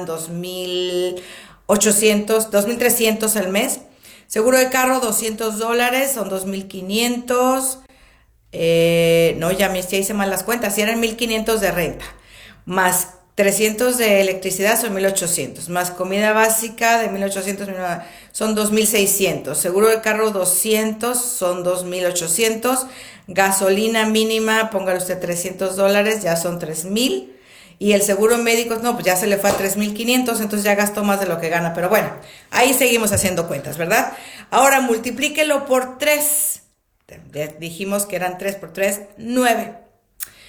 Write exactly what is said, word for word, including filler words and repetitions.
dos mil ochocientos, dos mil trescientos al mes. Seguro de carro, doscientos dólares, son dos mil quinientos. Eh, no, ya me ya hice mal las cuentas, si eran mil quinientos de renta, más trescientos de electricidad son mil ochocientos, más comida básica de mil ochocientos son dos mil seiscientos, seguro de carro doscientos son dos mil ochocientos, gasolina mínima, póngale usted trescientos dólares, ya son tres mil, y el seguro médico, no, pues ya se le fue a tres mil quinientos, entonces ya gastó más de lo que gana, pero bueno, ahí seguimos haciendo cuentas, ¿verdad? Ahora multiplíquelo por tres. Dijimos que eran tres por tres, nueve.